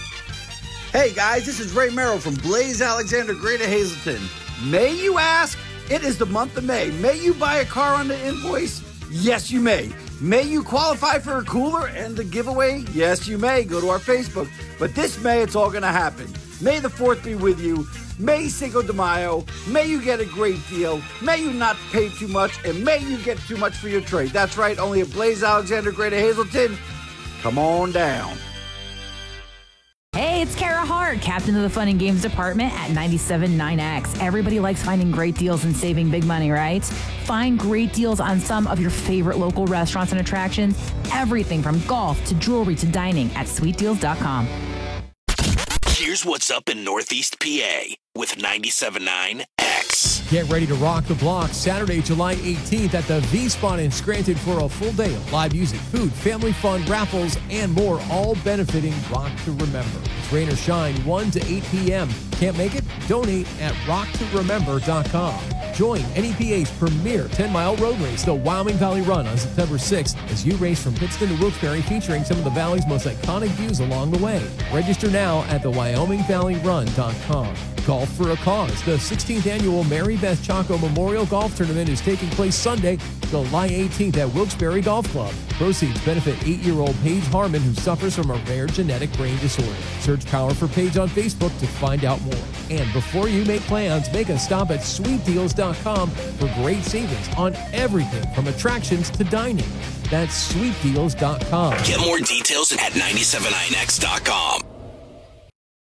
Hey guys, this is Ray Merrill from Blaze Alexander Greater Hazelton. May you ask? It is the month of May. May you buy a car on the invoice? Yes, you may. May you qualify for a cooler and the giveaway? Yes, you may. Go to our Facebook. But this May, it's all going to happen. May the 4th be with you. May Cinco de Mayo. May you get a great deal. May you not pay too much. And may you get too much for your trade. That's right, only at Blaze Alexander Greater Hazelton. Come on down. Hey, it's Kara Hart, captain of the Fun and Games department at 97.9X. Everybody likes finding great deals and saving big money, right? Find great deals on some of your favorite local restaurants and attractions. Everything from golf to jewelry to dining at sweetdeals.com. Here's what's up in Northeast PA with 97.9 X. Get ready to rock the block Saturday, July 18th at the V-Spot in Scranton for a full day of live music, food, family fun, raffles, and more, all benefiting Rock to Remember. It's rain or shine, 1 to 8 p.m. Can't make it? Donate at rocktoremember.com. Join NEPA's premier 10-mile road race, the Wyoming Valley Run, on September 6th as you race from Pittston to Wilkes-Barre, featuring some of the Valley's most iconic views along the way. Register now at the WyomingValleyRun.com. Golf for a Cause. The 16th annual Mary Beth Chaco Memorial Golf Tournament is taking place Sunday, July 18th at Wilkes-Barre Golf Club. Proceeds benefit 8-year-old Paige Harmon, who suffers from a rare genetic brain disorder. Search Power for Paige on Facebook to find out more. And before you make plans, make a stop at SweetDeals.com for great savings on everything from attractions to dining. That's SweetDeals.com. Get more details at 979x.com.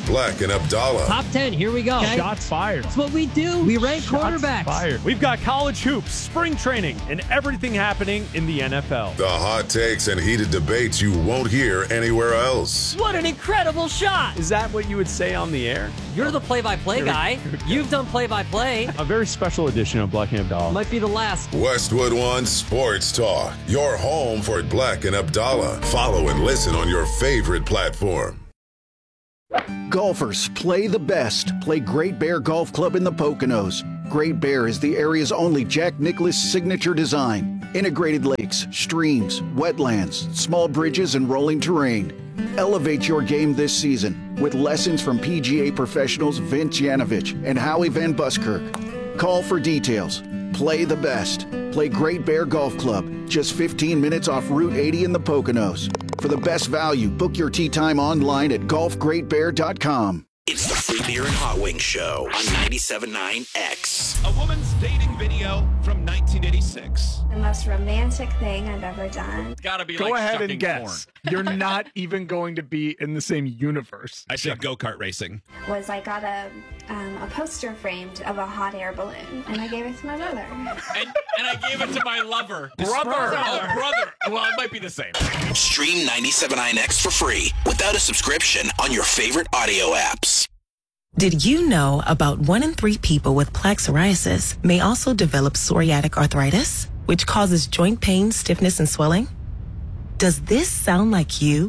Black and Abdallah. Top 10, here we go. Okay. Shots fired. That's what we do. We rank quarterbacks. Fired. We've got college hoops, spring training, and everything happening in the NFL. The hot takes and heated debates you won't hear anywhere else. What an incredible shot. Is that what you would say on the air? You're the play-by-play guy. You've done play-by-play. A very special edition of Black and Abdallah. Might be the last. Westwood One Sports Talk. Your home for Black and Abdallah. Follow and listen on your favorite platform. Golfers, play the best. Play Great Bear Golf Club in the Poconos. Great Bear is the area's only Jack Nicklaus signature design. Integrated lakes, streams, wetlands, small bridges, and rolling terrain. Elevate your game this season with lessons from PGA professionals Vince Yanovich and Howie Van Buskirk. Call for details. Play the best. Play Great Bear Golf Club, just 15 minutes off Route 80 in the Poconos. For the best value, book your tee time online at golfgreatbear.com. It's the Free Beer and Hot Wings Show on 97.9 X. A woman's dating video from 1986. The most romantic thing I've ever done. Gotta be Go like ahead shucking and guess. corn. You're not even going to be in the same universe. I said go-kart racing. Was I got a poster framed of a hot air balloon, and I gave it to my mother. And I gave it to my lover. Brother. Oh, brother. Well, it might be the same. Stream 97.9 X for free without a subscription on your favorite audio apps. Did you know about 1 in 3 people with plaque psoriasis may also develop psoriatic arthritis, which causes joint pain, stiffness, and swelling? Does this sound like you?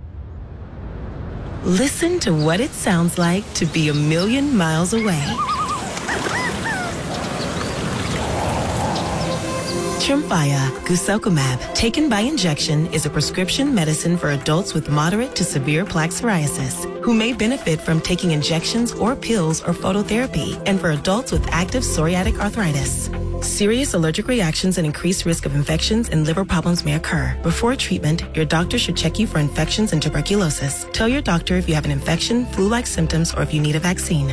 Listen to what it sounds like to be a million miles away. Tremfya guselkumab, taken by injection, is a prescription medicine for adults with moderate to severe plaque psoriasis who may benefit from taking injections or pills or phototherapy, and for adults with active psoriatic arthritis. Serious allergic reactions and increased risk of infections and liver problems may occur. Before treatment, your doctor should check you for infections and tuberculosis. Tell your doctor if you have an infection, flu-like symptoms, or if you need a vaccine.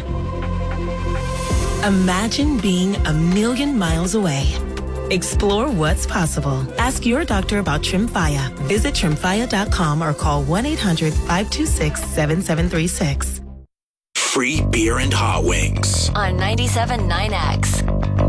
Imagine being a million miles away. Explore what's possible. Ask your doctor about Tremfya. Visit Tremfya.com or call 1-800-526-7736. Free Beer and Hot Wings on 97.9 X.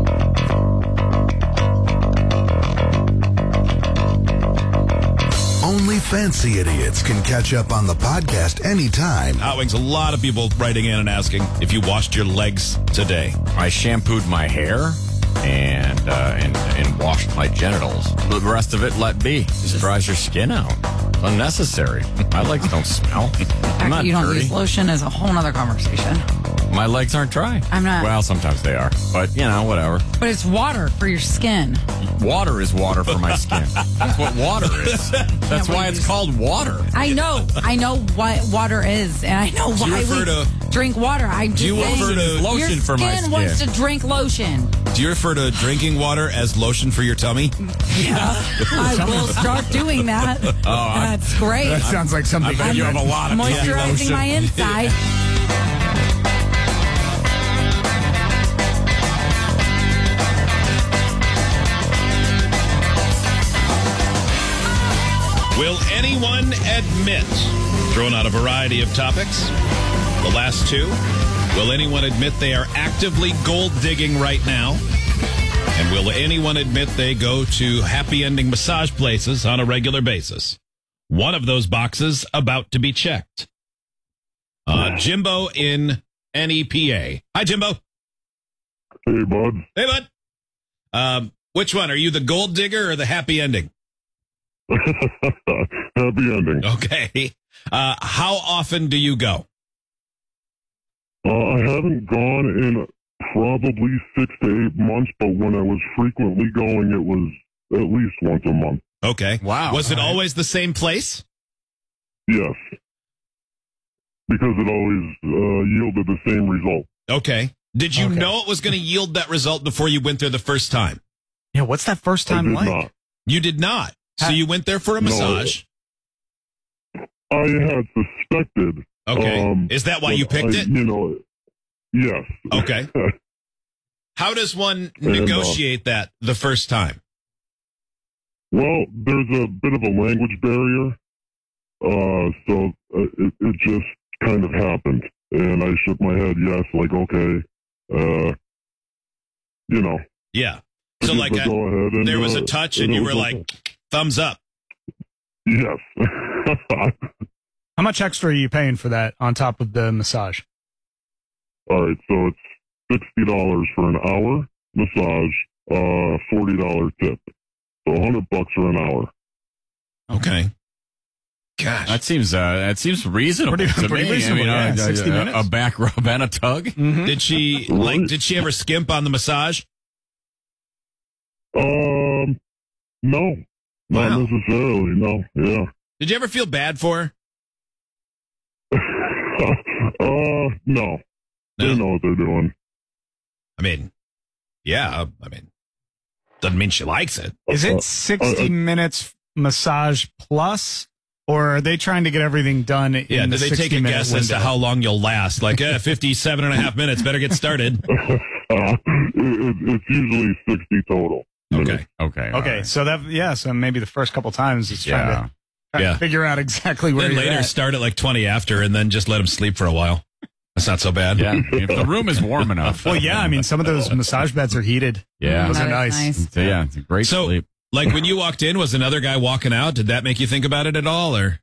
Only fancy idiots can catch up on the podcast anytime. Hot Wings, a lot of people writing in and asking if you washed your legs today. I shampooed my hair and washed my genitals. The rest of it let be. Just dries your skin out. It's unnecessary. My legs don't smell. I'm not you don't dirty. use lotion is a whole nother conversation. My legs aren't dry. I'm not. Well, sometimes they are. But, whatever. But it's water for your skin. Water is water for my skin. That's what water is. That's why it's called water. I know what water is, and I know why we drink water. Do you refer to lotion for my skin? Your skin wants to drink lotion. Do you refer to drinking water as lotion for your tummy? Yeah, I will start doing that. That's great. That sounds like something. I bet you have a lot of moisturizing my inside. Will anyone admit, throwing out a variety of topics, the last two, will anyone admit they are actively gold digging right now? And will anyone admit they go to happy ending massage places on a regular basis? One of those boxes about to be checked. Jimbo in NEPA. Hi, Jimbo. Hey, bud. Hey, bud. Which one? Are you the gold digger or the happy ending? Happy ending. Okay. How often do you go? I haven't gone in probably 6 to 8 months, but when I was frequently going, it was at least once a month. Okay. Wow. Was it always the same place? Yes. Because it always yielded the same result. Okay. Did you know it was going to yield that result before you went there the first time? Yeah, what's that first time like? Not. You did not. So you went there for a massage? I had suspected. Okay. Is that why you picked it? Yes. Okay. How does one negotiate that the first time? Well, there's a bit of a language barrier. So it just kind of happened. And I shook my head yes, like, okay. Yeah. So, I like, guess I'll go ahead and, there was a touch, and it you was were okay. like, thumbs up. Yes. How much extra are you paying for that on top of the massage? All right, so it's $60 for an hour massage, $40 tip. So $100 for an hour. Okay. Gosh. That seems reasonable Pretty to me. reasonable, I mean, yeah, 60 minutes. a back rub and a tug. Mm-hmm. Did she ever skimp on the massage? No. Not necessarily, no. Yeah. Did you ever feel bad for her? No. They know what they're doing. I mean, yeah. I mean, doesn't mean she likes it. Is it 60 minutes massage plus, or are they trying to get everything done Yeah, in do the they take a 60-minute guess as to window? how long you'll last? Like, 57 and a half minutes. Better get started. It's usually 60 total. Okay. Okay, so maybe the first couple times it's trying to figure out exactly where Then you're later at. start at like 20 after, and then just let them sleep for a while. That's not so bad. Yeah, if the room is warm enough. Well, yeah, I mean, some of those massage beds are heated. Yeah. Those are That is nice. nice. So, yeah, it's a great So, sleep. like when you walked in, was another guy walking out? Did that make you think about it at all, or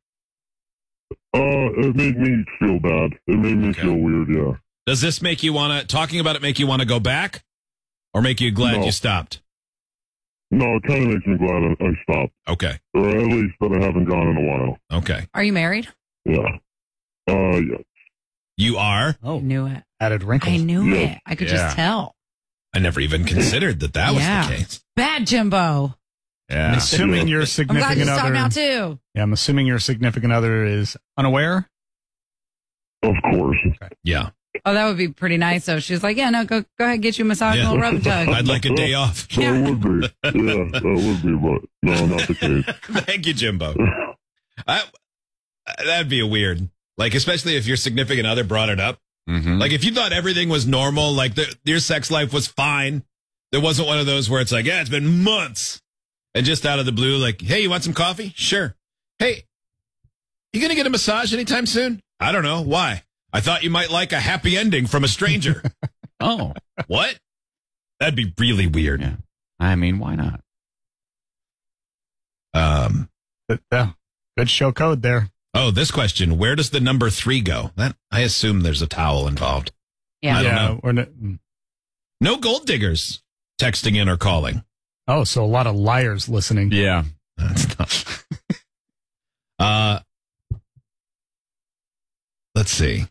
It made me feel bad. It made me feel weird, yeah. does this make you want to talking about it? Make you want to go back, or make you glad No. you stopped? No, it kind of makes me glad I stopped. Okay. Or at least that I haven't gone in a while. Okay. Are you married? Yeah. Yeah. You are? Oh, Knew it. added wrinkles. I knew Yeah. it. I could just tell. I never even considered that was Yeah. the case. Bad Jimbo. I'm Yeah. assuming your I'm glad significant you stopped other. now too. Yeah, I'm assuming your significant other is unaware. Of course. Yeah. Oh, that would be pretty nice. So she was like, "Yeah, no, go ahead, get you a massage and a little rub tug." I'd like a day off. That would be. Yeah, that would be, but no, not the case. Thank you, Jimbo. That'd be a weird, like, especially if your significant other brought it up. Mm-hmm. Like, if you thought everything was normal, like your sex life was fine, there wasn't one of those where it's like, yeah, it's been months, and just out of the blue, like, hey, you want some coffee? Sure. Hey, you gonna get a massage anytime soon? I don't know. Why? I thought you might like a happy ending from a stranger. Oh, What? That'd be really weird. yeah. I mean, why not? But, good show code there. Oh, this question: where does the number 3 go? That I assume there's a towel involved. Yeah. I don't know. We're not, No gold diggers texting in or calling. oh, so a lot of liars listening. Yeah. That's tough. Let's see.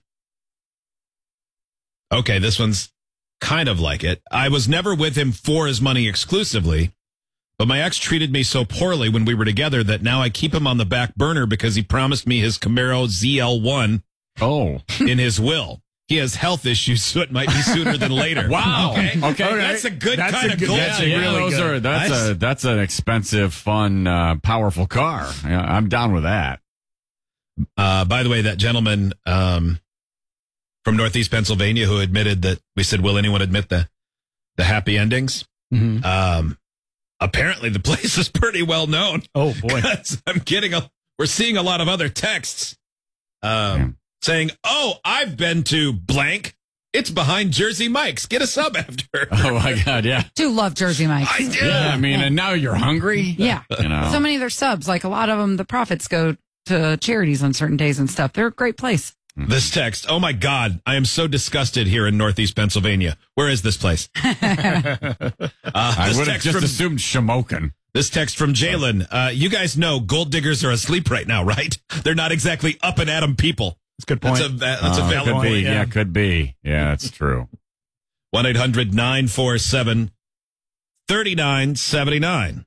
Okay, this one's kind of like it. I was never with him for his money exclusively, but my ex treated me so poorly when we were together that now I keep him on the back burner because he promised me his Camaro ZL1 in his will. He has health issues, so it might be sooner than later. Wow. Okay. Okay. That's a good That's kind a of good- goal. that's a Yeah, really those good. are that's an expensive, fun, powerful car. Yeah, I'm down with that. By the way, that gentleman from Northeast Pennsylvania who admitted that we said, will anyone admit the happy endings? Mm-hmm. Apparently the place is pretty well known. Oh boy. We're seeing a lot of other texts saying, oh, I've been to blank. It's behind Jersey Mike's. Get a sub after. Oh my God. Yeah. Do love Jersey Mike's. I do. Yeah. I mean, and now you're hungry. Yeah. You know. So many of their subs, like a lot of them, the profits go to charities on certain days and stuff. They're a great place. This text, oh my God, I am so disgusted here in Northeast Pennsylvania. Where is this place? I This would have text just from- assumed Shamokin. This text from Jalen. You guys know gold diggers are asleep right now, right? They're not exactly up and at 'em people. That's a good point. That's a valid could point. be. Yeah, could be. Yeah, that's true. 1-800-947-3979.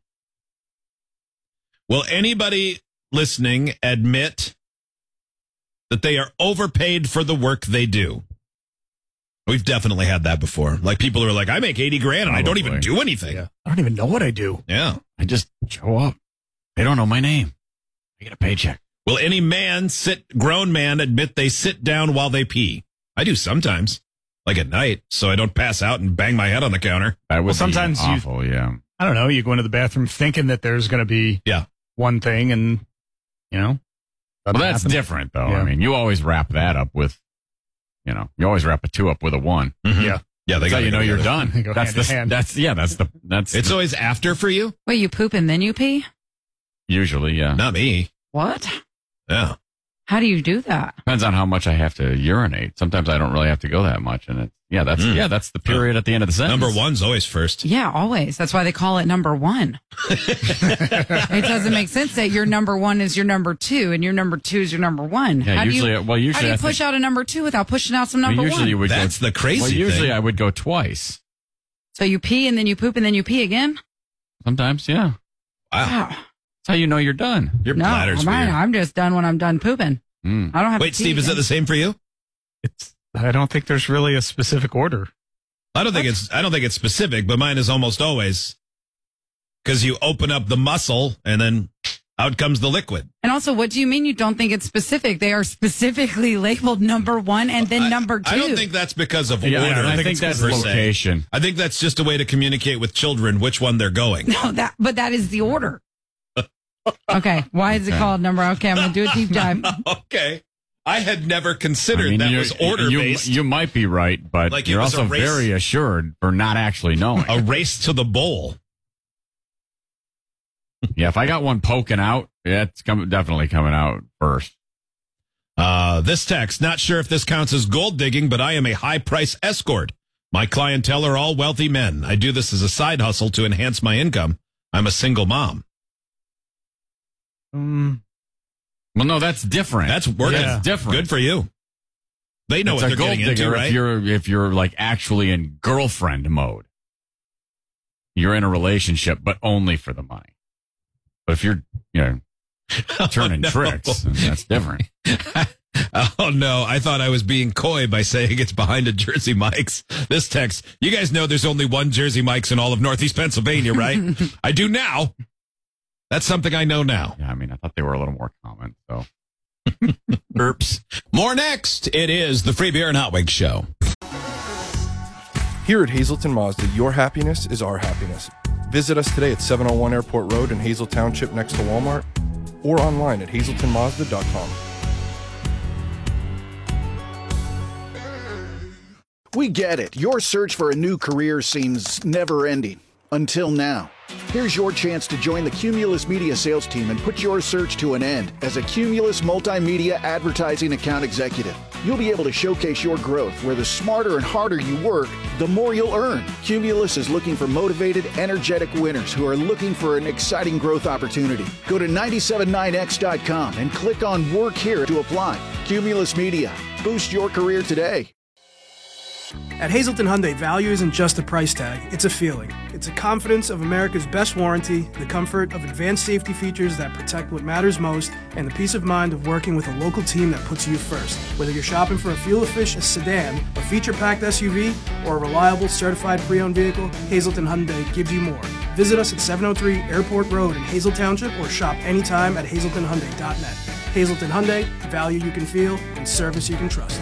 Will anybody listening admit that they are overpaid for the work they do? We've definitely had that before. Like people who are like, I make 80 grand and I don't even do anything. Yeah. I don't even know what I do. Yeah. I just show up. They don't know my name. I get a paycheck. Will any grown man admit they sit down while they pee? I do sometimes, like at night, so I don't pass out and bang my head on the counter. That would sometimes be awful, yeah. I don't know. You go into the bathroom thinking that there's going to be one thing, and Well, that's different, though. Yeah. I mean, you always wrap that up with you always wrap a 2 up with a 1. Mm-hmm. Yeah. Yeah, that's how you know you're done. They go hand in hand. That's It's always after for you? Wait, you poop and then you pee? usually, yeah. Not me. What? Yeah. How do you do that? Depends on how much I have to urinate. Sometimes I don't really have to go that much, and that's the period at the end of the sentence. Number 1's always first. Yeah, always. That's why they call it number 1. It doesn't make sense that your number 1 is your number 2 and your number 2 is your number 1. Yeah, how usually do you I push out a number 2 without pushing out some number 1? Usually you would That's the crazy Well, thing. usually I would go twice. So you pee and then you poop and then you pee again? Sometimes, yeah. Wow. That's how you know you're done. Your bladder's weird. I'm just done when I'm done pooping. I don't have Wait, to pee Steve, is again. that the same for you? I don't think there's really a specific order. I don't think it's specific, but mine is almost always because you open up the muscle and then out comes the liquid. And also, what do you mean you don't think it's specific? They are specifically labeled number 1 and then number 2. I don't think that's because of Yeah, order. I think that's per se. location. I think that's just a way to communicate with children which one they're going. No, but that is the order. Okay, why is it called number? Okay, I'm going to do a deep dive. Okay. I had never considered that was order based. You might be right, but Like it you're was a also race. very assured for not actually knowing. A race to the bowl. Yeah, if I got one poking out, it's definitely coming out first. This text, not sure if this counts as gold digging, but I am a high price escort. My clientele are all wealthy men. I do this as a side hustle to enhance my income. I'm a single mom. Well, no, that's different. That's working. That's different. Good for you. They know It's what a they're gold getting into, digger right? if you're like actually in girlfriend mode. You're in a relationship, but only for the money. But if you're, turning tricks, then that's different. Oh, no. I thought I was being coy by saying it's behind a Jersey Mike's. This text, you guys know there's only one Jersey Mike's in all of Northeast Pennsylvania, right? I do now. That's something I know now. Yeah, I mean, I thought they were a little more common, so. Oops. More next. It is the Free Beer and Hot Wings Show. Here at Hazleton Mazda, your happiness is our happiness. Visit us today at 701 Airport Road in Hazel Township next to Walmart or online at hazeltonmazda.com. We get it. Your search for a new career seems never ending. Until now. Here's your chance to join the Cumulus Media sales team and put your search to an end as a Cumulus Multimedia Advertising Account Executive. You'll be able to showcase your growth where the smarter and harder you work, the more you'll earn. Cumulus is looking for motivated, energetic winners who are looking for an exciting growth opportunity. Go to 979x.com and click on Work Here to apply. Cumulus Media. Boost your career today. At Hazleton Hyundai, value isn't just a price tag, it's a feeling. It's a confidence of America's best warranty, the comfort of advanced safety features that protect what matters most, and the peace of mind of working with a local team that puts you first. Whether you're shopping for a fuel-efficient sedan, a feature-packed SUV, or a reliable, certified pre-owned vehicle, Hazleton Hyundai gives you more. Visit us at 703 Airport Road in Hazel Township or shop anytime at HazletonHyundai.net. Hazleton Hyundai, value you can feel and service you can trust.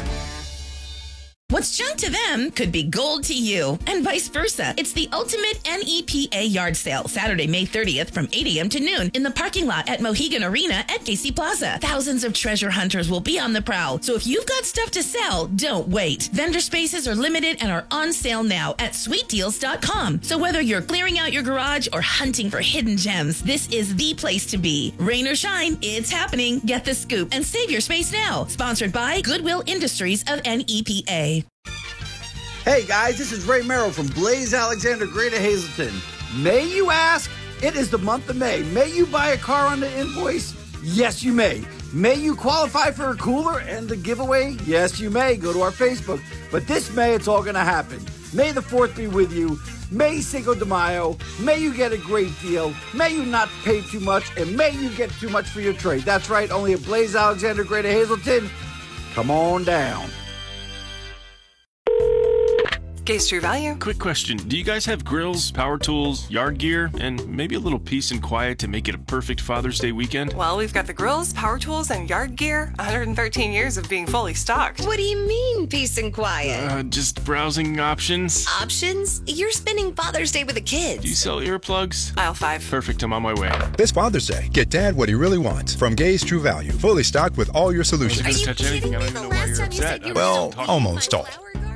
What's junk to them could be gold to you, and vice versa. It's the ultimate NEPA yard sale, Saturday, May 30th from 8 a.m. to noon in the parking lot at Mohegan Arena at KC Plaza. Thousands of treasure hunters will be on the prowl, so if you've got stuff to sell, don't wait. Vendor spaces are limited and are on sale now at sweetdeals.com. So whether you're clearing out your garage or hunting for hidden gems, this is the place to be. Rain or shine, it's happening. Get the scoop and save your space now. Sponsored by Goodwill Industries of NEPA. Hey guys, this is Ray Merrill from Blaze Alexander Greater Hazleton. May you ask? It is the month of May. May you buy a car on the invoice? Yes, you may. May you qualify for a cooler and the giveaway? Yes, you may. Go to our Facebook. But this May, it's all going to happen. May the 4th be with you. May Cinco de Mayo. May you get a great deal. May you not pay too much. And may you get too much for your trade. That's right, only at Blaze Alexander Greater Hazleton. Come on down. Gaze True Value. Quick question. Do you guys have grills, power tools, yard gear, and maybe a little peace and quiet to make it a perfect Father's Day weekend? Well, we've got the grills, power tools, and yard gear. 113 years of being fully stocked. What do you mean, peace and quiet? Just browsing options. Options? You're spending Father's Day with the kids. Do you sell earplugs? Aisle 5. Perfect, I'm on my way. This Father's Day, get Dad what he really wants from Gaze True Value. Fully stocked with all your solutions. Are you kidding me? The last time you said you were Well, almost all.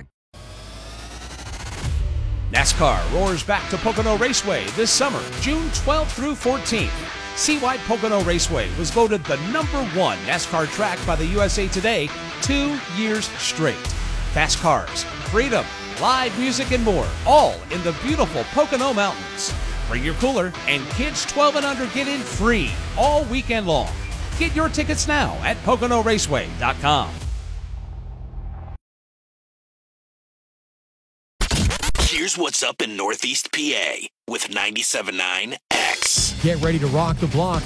NASCAR roars back to Pocono Raceway this summer, June 12th through 14th. Seawide Pocono Raceway was voted the #1 NASCAR track by the USA Today 2 years straight. Fast cars, freedom, live music, and more, all in the beautiful Pocono Mountains. Bring your cooler, and kids 12 and under get in free all weekend long. Get your tickets now at PoconoRaceway.com. Here's what's up in Northeast PA with 97.9 X. Get ready to rock the block